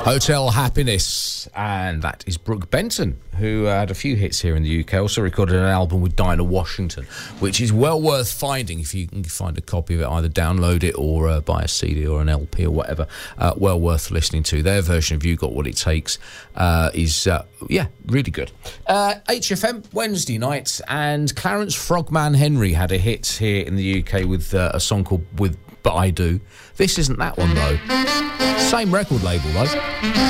Hotel Happiness, and that is Brooke Benton, who had a few hits here in the UK. Also recorded an album with Dinah Washington, which is well worth finding if you can find a copy of it. Either download it or buy a CD or an LP or whatever. Well worth listening to. Their version of You Got What It Takes is really good. HFM Wednesday night, and Clarence Frogman Henry had a hit here in the UK with a song called But I Do. This isn't that one though. Same record label though.